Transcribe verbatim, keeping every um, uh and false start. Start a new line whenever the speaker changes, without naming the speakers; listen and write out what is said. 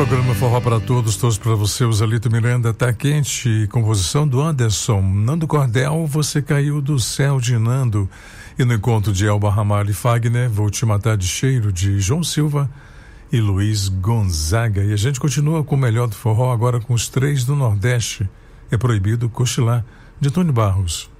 Programa Forró para Todos, todos para você. O Zalito Miranda, Tá Quente, composição do Anderson. Nando Cordel, Você Caiu do Céu, de Nando. E no encontro de Elba Ramalho e Fagner, Vou Te Matar de Cheiro, de João Silva e Luiz Gonzaga. E a gente continua com o melhor do forró, agora com os três do Nordeste. É Proibido Cochilar, de Tony Barros.